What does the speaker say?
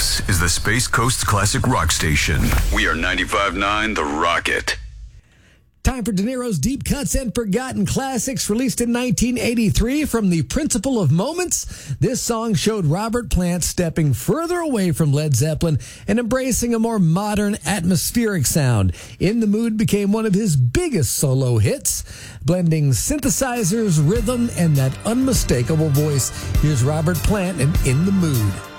This is the Space Coast Classic Rock Station. We are 95.9 The Rocket. Time for De Niro's Deep Cuts and Forgotten Classics, released in 1983 from The Principle of Moments. This song showed Robert Plant stepping further away from Led Zeppelin and embracing a more modern, atmospheric sound. In the Mood became one of his biggest solo hits, blending synthesizers, rhythm, and that unmistakable voice. Here's Robert Plant and In the Mood.